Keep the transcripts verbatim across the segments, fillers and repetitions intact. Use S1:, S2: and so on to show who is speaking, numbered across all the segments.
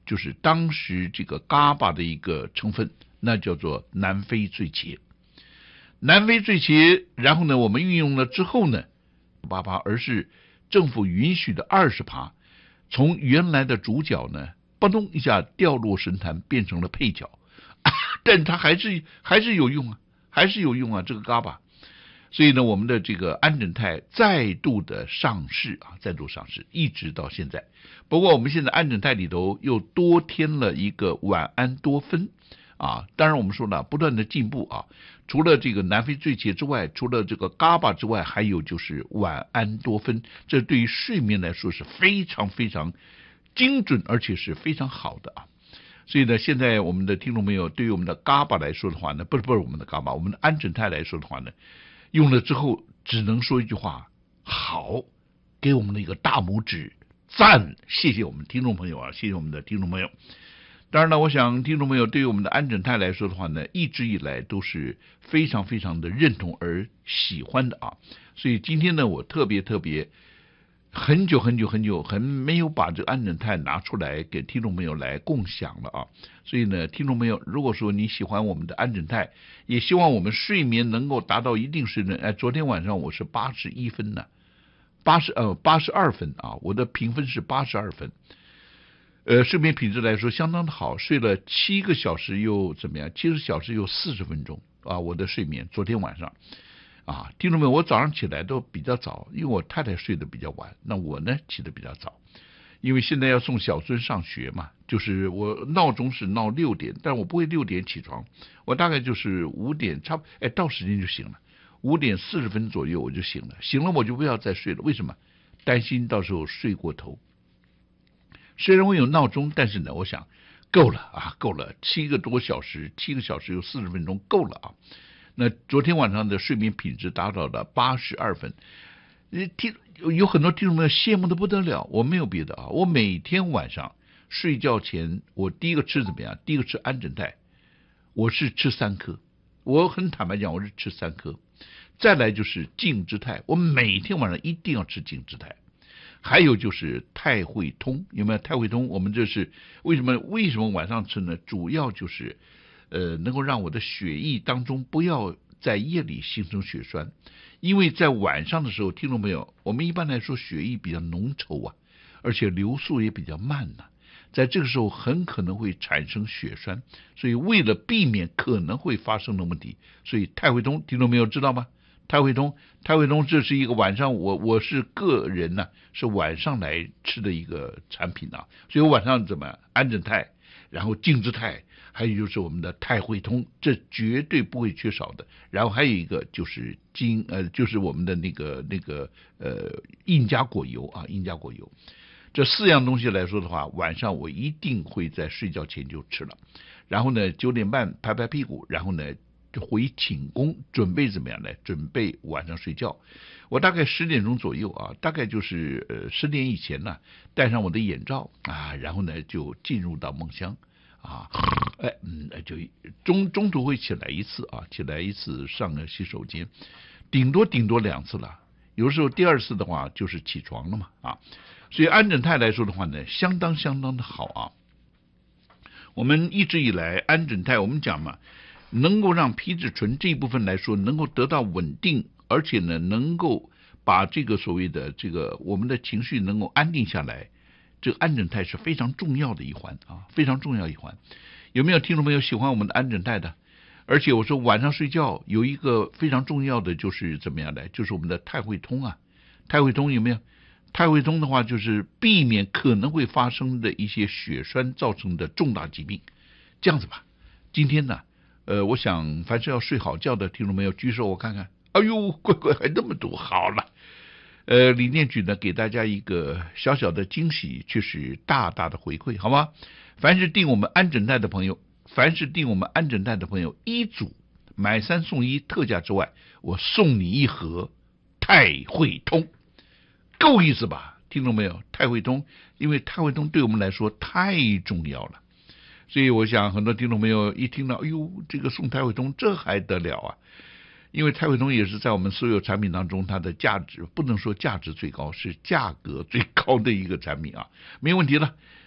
S1: 就是当时这个 G A B A 的一个成分，那叫做南非醉茄。南非醉茄，然后呢，我们运用了之后呢，八趴，而是政府允许的二十趴，从原来的主角呢，嘣咚一下掉落神坛，变成了配角，但它还是还是有用啊，还是有用啊，这个 G A B A。所以呢，我们的这个安整泰再度的上市啊，再度上市，一直到现在。不过我们现在安整泰里头又多添了一个晚安多酚啊，当然我们说了，不断的进步啊。除了这个南非醉茄之外，除了这个 G A B A 之外，还有就是晚安多酚，这对于睡眠来说是非常非常精准，而且是非常好的啊。所以呢，现在我们的听众朋友对于我们的 G A B A 来说的话呢，不是不是我们的 G A B A， 我们的安整泰来说的话呢，用了之后只能说一句话，好，给我们的一个大拇指，赞，谢谢我们听众朋友啊，谢谢我们的听众朋友。当然了，我想听众朋友对于我们的安整泰来说的话呢，一直以来都是非常非常的认同而喜欢的啊。所以今天呢，我特别特别很久很久很久很没有把这个安整泰拿出来给听众朋友来共享了啊。所以呢，听众朋友，如果说你喜欢我们的安整泰，也希望我们睡眠能够达到一定水准。哎，昨天晚上我是八十一分呢，八十呃八十二分啊，我的评分是八十二分。呃，睡眠品质来说相当的好，睡了七个小时又怎么样？七个小时又四十分钟啊！我的睡眠昨天晚上啊，听众们，我早上起来都比较早，因为我太太睡得比较晚，那我呢起得比较早，因为现在要送小孙上学嘛，就是我闹钟是闹六点，但我不会六点起床，我大概就是五点差不哎到时间就醒了，五点四十分左右我就醒了，醒了我就不要再睡了，为什么？担心到时候睡过头。虽然我有闹钟，但是呢，我想够了啊，够了，七个多小时，七个小时有四十分钟，够了啊。那昨天晚上的睡眠品质达到了八十二分，听有很多听众朋友羡慕的不得了。我没有别的啊，我每天晚上睡觉前，我第一个吃怎么样？第一个吃安整泰，我是吃三颗，我很坦白讲，我是吃三颗。再来就是净之泰，我每天晚上一定要吃净之泰。还有就是泰会通，有没有泰会通？我们这是为什么？为什么晚上吃呢？主要就是呃，能够让我的血液当中不要在夜里形成血栓，因为在晚上的时候，听众朋友，我们一般来说血液比较浓稠啊，而且流速也比较慢呢、啊，在这个时候很可能会产生血栓，所以为了避免可能会发生的问题，所以泰会通，听众朋友知道吗？泰会通，泰会通，这是一个晚上我我是个人呢、啊，是晚上来吃的一个产品啊，所以我晚上怎么安整泰，然后净之泰，还有就是我们的泰会通，这绝对不会缺少的。然后还有一个就是金呃，就是我们的那个那个呃印加果油啊，印加果油，这四样东西来说的话，晚上我一定会在睡觉前就吃了。然后呢，九点半拍拍屁股，然后呢。就回寝宫，准备怎么样呢？准备晚上睡觉。我大概十点钟左右啊，大概就是呃十点以前呢、啊，戴上我的眼罩啊，然后呢就进入到梦乡啊，哎嗯，就中中途会起来一次啊，起来一次上个洗手间，顶多顶多两次了。有时候第二次的话就是起床了嘛啊，所以安整泰来说的话呢，相当相当的好啊。我们一直以来安整泰，我们讲嘛。能够让皮质醇这一部分来说能够得到稳定，而且呢能够把这个所谓的这个我们的情绪能够安定下来，这个安整泰是非常重要的一环啊，非常重要一环。有没有听众朋友喜欢我们的安整泰的？而且我说晚上睡觉有一个非常重要的就是怎么样的，就是我们的泰会通啊，泰会通有没有？泰会通的话就是避免可能会发生的一些血栓造成的重大疾病。这样子吧，今天呢。呃，我想凡是要睡好觉的听众朋友举手，我看看。哎呦，乖乖还那么多，好了。呃，李念举呢给大家一个小小的惊喜，却是大大的回馈，好吗？凡是订我们安整泰的朋友，凡是订我们安整泰的朋友，一组买三送一特价之外，我送你一盒泰会通，够意思吧？听众朋友，泰会通，因为泰会通对我们来说太重要了。所以我想很多听众朋友一听到，哎呦，这个送泰会通，这还得了啊？因为泰会通也是在我们所有产品当中，它的价值不能说价值最高，是价格最高的一个产品啊，没问题了。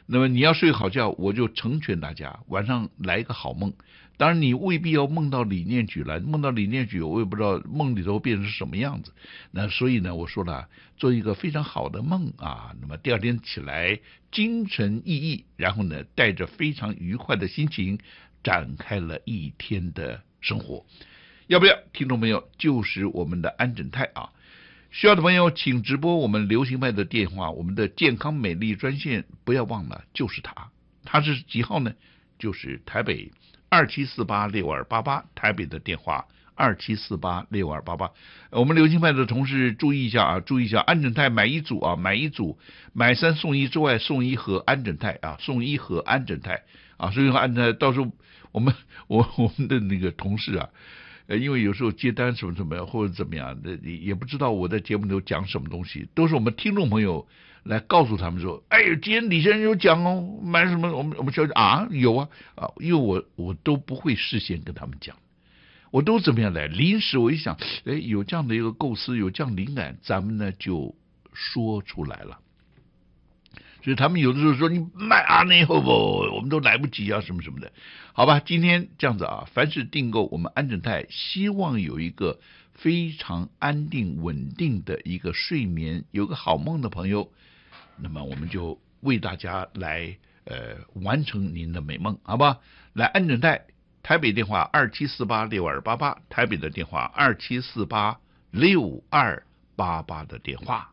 S1: 那么你要睡好觉，我就成全大家，晚上来一个好梦。当然你未必要梦到李念举来，梦到李念举我也不知道梦里头变成什么样子。那所以呢，我说了，做一个非常好的梦啊，那么第二天起来精神奕奕，然后呢带着非常愉快的心情展开了一天的生活。要不要听众朋友就是我们的安整泰啊，需要的朋友请直播我们流行派的电话，我们的健康美丽专线不要忘了，就是它。它是几号呢？就是台北二七四八六二八八，台北的电话二七四八六二八八。我们流行派的同事注意一下啊，注意一下，安整泰买一组啊，买一组，买三送一之外送一盒安整泰啊，送一盒安整泰啊，所以说安整泰到时候我们我我们的那个同事啊。呃，因为有时候接单什么什么样或者怎么样的，也不知道我在节目里头讲什么东西，都是我们听众朋友来告诉他们说，哎，今天李先生有讲哦，买什么？我们我们小姐啊有啊啊，因为我我都不会事先跟他们讲，我都怎么样来临时我一想，哎，有这样的一个构思，有这样灵感，咱们呢就说出来了。所以他们有的时候说你卖啊那后不，我们都来不及啊什么什么的，好吧？今天这样子啊，凡是订购我们安整泰，希望有一个非常安定稳定的一个睡眠，有个好梦的朋友，那么我们就为大家来呃完成您的美梦，好吧？来安整泰，台北电话二七四八六二八八，台北的电话二七四八六二八八的电话。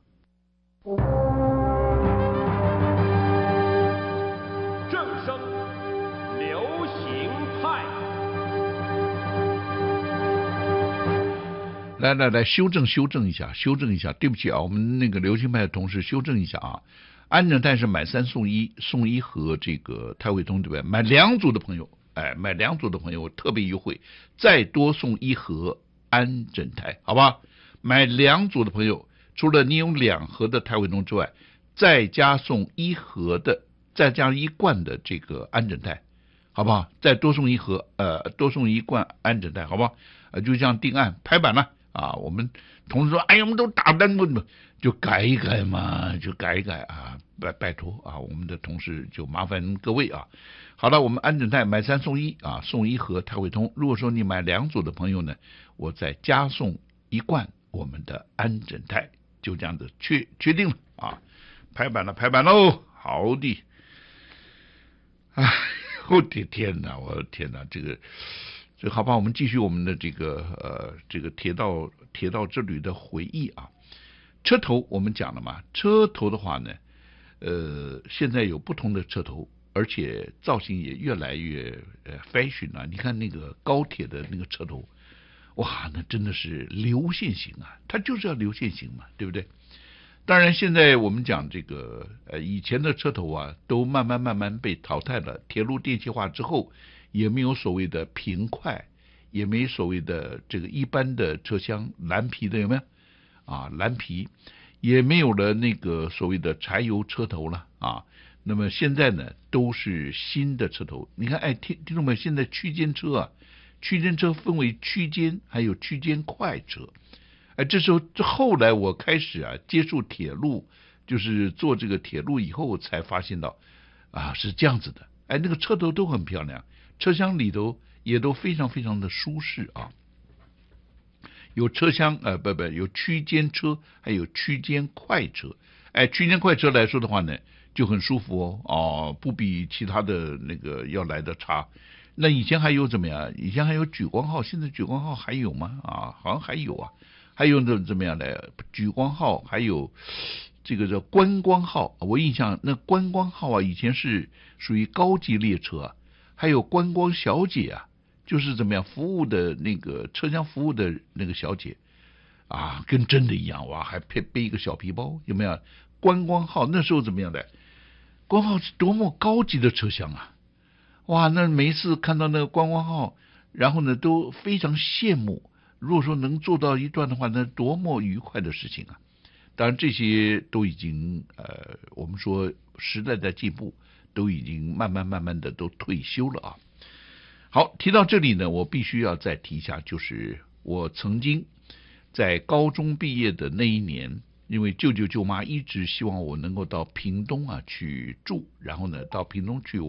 S1: 来来来，修正修正一下，修正一下，对不起啊，我们那个流行派的同事修正一下啊。安整泰是买三送一，送一盒这个泰汇通，对不对？买两组的朋友，哎，买两组的朋友特别优惠，再多送一盒安整泰，好吧？买两组的朋友，除了你有两盒的泰汇通之外，再加送一盒的，再加一罐的这个安整泰，好不好？再多送一盒，呃，多送一罐安整泰，好不好？呃，就这样定案拍板了。啊，我们同事说，哎呀，我们都打单过，就改一改嘛，就改一改啊，拜拜托啊，我们的同事就麻烦各位啊。好了，我们安整泰买三送一啊，送一盒泰汇通。如果说你买两组的朋友呢，我再加送一罐我们的安整泰，就这样子确确定了啊，拍板了，拍板喽，好的。哎，我的天哪，我的天哪，这个。所以好吧，我们继续我们的这个呃这个铁道铁道之旅的回忆啊。车头我们讲了嘛，车头的话呢，呃，现在有不同的车头，而且造型也越来越呃 fashion 啊。你看那个高铁的那个车头，哇，那真的是流线型啊，它就是要流线型嘛，对不对？当然，现在我们讲这个呃以前的车头啊，都慢慢慢慢被淘汰了。铁路电气化之后。也没有所谓的平快，也没所谓的这个一般的车厢蓝皮的有没有啊？蓝皮也没有了那个所谓的柴油车头了啊。那么现在呢，都是新的车头。你看，哎，听听众们，现在区间车啊，区间车分为区间还有区间快车。哎，这时候这后来我开始啊接触铁路，就是做这个铁路以后才发现到啊是这样子的。哎，那个车头都很漂亮。车厢里头也都非常非常的舒适啊，有车厢呃不不有区间车，还有区间快车。哎，区间快车来说的话呢，就很舒服哦，哦，不比其他的那个要来的差。那以前还有怎么样？以前还有莒光号，现在莒光号还有吗？啊，好像还有啊，还有那怎么样的莒光号，还有这个叫观光号。我印象那观光号啊，以前是属于高级列车啊。还有观光小姐啊，就是怎么样服务的那个车厢服务的那个小姐啊，跟真的一样哇，还配背一个小皮包，有没有？观光号那时候怎么样的？观光号是多么高级的车厢啊！哇，那每一次看到那个观光号，然后呢都非常羡慕。如果说能做到一段的话，那多么愉快的事情啊！当然这些都已经呃，我们说时代在进步。都已经慢慢慢慢的都退休了啊。好，提到这里呢，我必须要再提一下，就是我曾经在高中毕业的那一年， 因为舅舅舅妈一直希望我能够到屏东啊去住，然后呢到屏东去